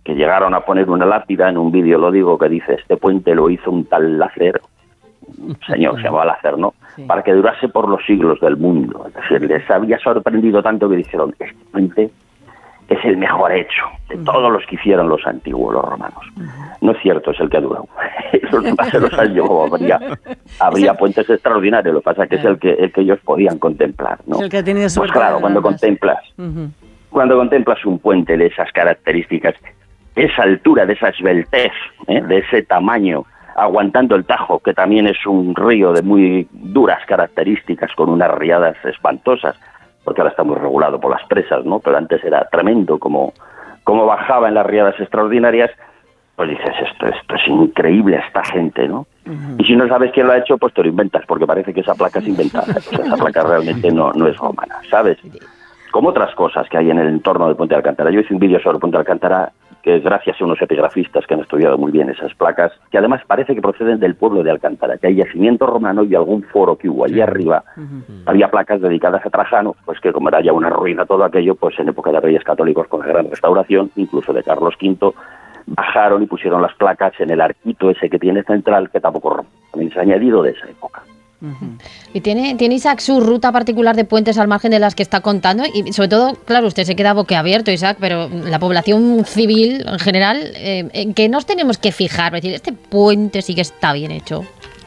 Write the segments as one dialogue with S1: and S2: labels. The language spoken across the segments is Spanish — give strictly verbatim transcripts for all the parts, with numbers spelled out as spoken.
S1: que llegaron a poner una lápida, en un vídeo lo digo, que dice, este puente lo hizo un tal Lácer, un señor, se llamaba Lácer, ¿no? Sí. Para que durase por los siglos del mundo. Es decir, les había sorprendido tanto que dijeron, este puente es el mejor hecho de todos los que hicieron los antiguos, los romanos. No es cierto, es el que ha durado. Los demás se los han llevado. Habría, habría puentes extraordinarios, lo que pasa es que es el que, el que ellos podían contemplar, ¿no?
S2: Es el que ha tenido suerte.
S1: Pues claro, cuando contemplas, uh-huh. cuando contemplas un puente de esas características, de esa altura, de esa esbeltez, ¿eh? de ese tamaño, aguantando el Tajo, que también es un río de muy duras características, con unas riadas espantosas, porque ahora está muy regulado por las presas, ¿no? Pero antes era tremendo como, como bajaba en las riadas extraordinarias. Pues dices, esto, esto es increíble, esta gente, ¿no? Uh-huh. Y si no sabes quién lo ha hecho, pues te lo inventas, porque parece que esa placa es inventada. Esa placa realmente no, no es romana, ¿sabes? Como otras cosas que hay en el entorno del Puente de Alcántara. Yo hice un vídeo sobre el Puente de Alcántara, que es gracias a unos epigrafistas que han estudiado muy bien esas placas, que además parece que proceden del pueblo de Alcántara, que hay yacimiento romano y algún foro que hubo allí arriba. Uh-huh. Había placas dedicadas a Trajano, pues que como era ya una ruina todo aquello, pues en época de Reyes Católicos, con la gran restauración, incluso de Carlos quinto, bajaron y pusieron las placas en el arquito ese que tiene central, que tampoco también se ha añadido de esa época.
S3: Uh-huh. Y tiene, tiene Isaac su ruta particular de puentes al margen de las que está contando, y sobre todo, claro, usted se queda boquiabierto, Isaac, pero la población civil en general, eh, ¿en qué nos tenemos que fijar? Es decir, este puente sí que está bien hecho.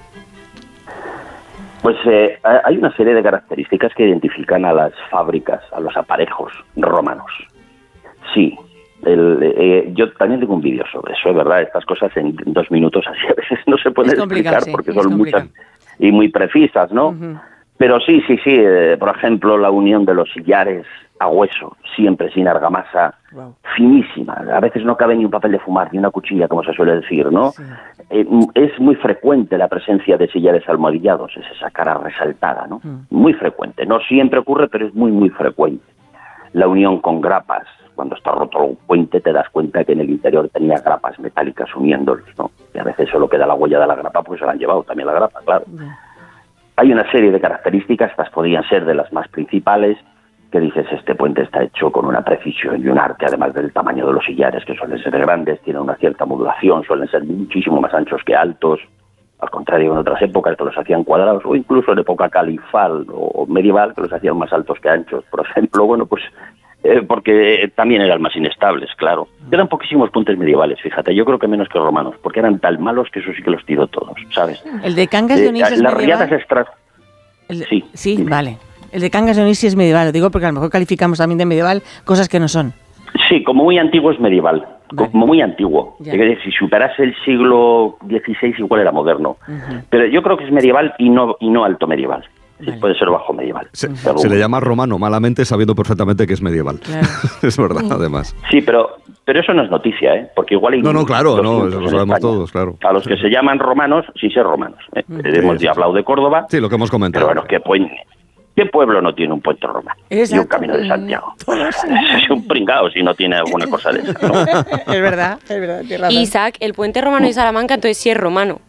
S1: Pues eh, hay una serie de características que identifican a las fábricas, a los aparejos romanos. Sí, el, eh, yo también tengo un vídeo sobre eso, es verdad, estas cosas en dos minutos así a veces no se pueden explicar, sí, porque son muchas y muy precisas, ¿no? Uh-huh. Pero sí, sí, sí, eh, por ejemplo, la unión de los sillares a hueso, siempre sin argamasa, wow. finísima, a veces no cabe ni un papel de fumar, ni una cuchilla, como se suele decir, ¿no? Sí. Eh, es muy frecuente la presencia de sillares almohadillados, es esa cara resaltada, ¿no? Uh-huh. Muy frecuente, no siempre ocurre, pero es muy, muy frecuente. La unión con grapas, cuando está roto un puente te das cuenta que en el interior tenía grapas metálicas uniéndolos, ¿no? Y a veces solo queda la huella de la grapa porque se la han llevado también la grapa, claro. Uh-huh. Hay una serie de características, estas podrían ser de las más principales, que dices, este puente está hecho con una precisión y un arte, además del tamaño de los sillares, que suelen ser grandes, tienen una cierta modulación, suelen ser muchísimo más anchos que altos, al contrario en otras épocas que los hacían cuadrados, o incluso en época califal o medieval, que los hacían más altos que anchos, por ejemplo, bueno, pues eh, porque también eran más inestables, claro. Quedan poquísimos puentes medievales, fíjate, yo creo que menos que romanos, porque eran tan malos que eso sí que los tiró todos, ¿sabes?
S2: El de Cangas de Onís eh, es
S1: las
S2: medieval.
S1: Riadas extra...
S2: El...
S1: Sí,
S2: sí,
S1: dime.
S2: Vale. El de Cangas de Onís sí es medieval, lo digo porque a lo mejor calificamos también de medieval cosas que no son.
S1: Sí, como muy antiguo es medieval, vale. Como muy antiguo. Ya. Es decir, si superase el siglo dieciséis igual era moderno. Uh-huh. Pero yo creo que es medieval y no y no alto medieval. Sí, vale. Puede ser bajo medieval.
S4: Se, uh-huh. se le llama romano malamente sabiendo perfectamente que es medieval. Claro. Es verdad, uh-huh. además.
S1: Sí, pero pero eso no es noticia, ¿eh? Porque igual hay...
S4: No, no, claro, no, eso lo sabemos España. Todos, claro.
S1: A los que se llaman romanos, sí ser romanos. ¿eh? Uh-huh. Hemos ya hablado de Córdoba.
S4: Sí, lo que hemos comentado.
S1: Pero bueno, que pueden... ¿Qué pueblo no tiene un puente romano? Exacto. Y un camino de Santiago. Es un pringao si no tiene alguna cosa de eso, ¿no?
S2: Es verdad, es verdad.
S5: Isaac, el puente romano de Salamanca entonces sí es romano.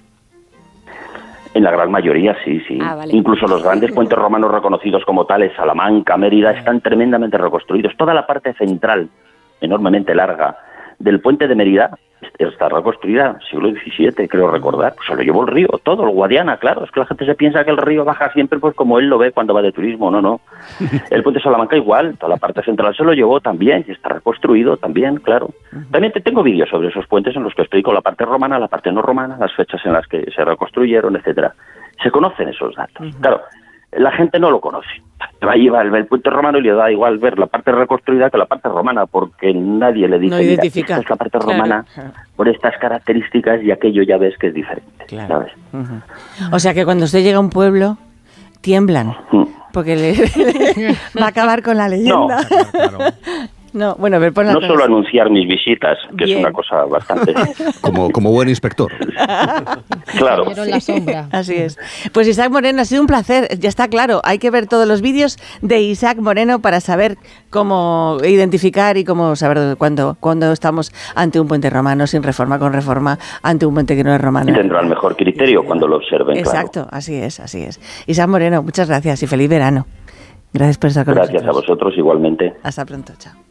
S1: En la gran mayoría sí, sí. Ah, vale. Incluso los grandes puentes romanos reconocidos como tales, Salamanca, Mérida, están tremendamente reconstruidos. Toda la parte central, enormemente larga, del puente de Mérida está reconstruida siglo diecisiete, creo recordar. Pues se lo llevó el río, todo, el Guadiana, claro. Es que la gente se piensa que el río baja siempre pues como él lo ve cuando va de turismo. No, no. El puente de Salamanca igual, toda la parte central se lo llevó también, y está reconstruido también, claro. También te tengo vídeos sobre esos puentes en los que explico la parte romana, la parte no romana, las fechas en las que se reconstruyeron, etcétera. Se conocen esos datos. Uh-huh. Claro, la gente no lo conoce. Va a llevar el, el puente romano y le da igual ver la parte reconstruida que la parte romana, porque nadie le dice,
S2: no identifica.
S1: Esta es la parte
S2: claro.
S1: romana por estas características y aquello ya ves que es diferente. Claro. ¿Sabes?
S2: Uh-huh. O sea que cuando usted llega a un pueblo, tiemblan, uh-huh. porque le, le va a acabar con la leyenda. No, claro, claro. No, bueno, a ver, pon la
S1: no solo anunciar mis visitas, que Bien. Es una cosa bastante...
S4: como, como buen inspector.
S1: Claro.
S3: La sombra.
S2: Así es. Pues Isaac Moreno, ha sido un placer, ya está claro, hay que ver todos los vídeos de Isaac Moreno para saber cómo identificar y cómo saber cuándo, cuándo estamos ante un puente romano, sin reforma, con reforma, ante un puente que no es romano.
S1: Y tendrá el mejor criterio cuando lo observen,
S2: Exacto,
S1: claro.
S2: así es, así es. Isaac Moreno, muchas gracias y feliz verano. Gracias por estar con
S1: Gracias
S2: nosotros.
S1: Gracias a vosotros igualmente.
S2: Hasta pronto, chao.